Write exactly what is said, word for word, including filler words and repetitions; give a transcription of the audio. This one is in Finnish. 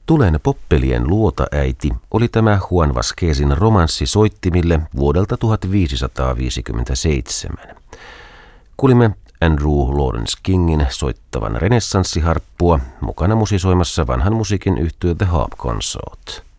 Tulen poppelien luotaäiti oli tämä Juan Vazquezin romanssi soittimille vuodelta tuhatviisisataaviisikymmentäseitsemän. Kuulimme Andrew Lawrence Kingin soittavan renessanssiharppua, mukana musisoimassa vanhan musiikin yhtye The Harp Consort.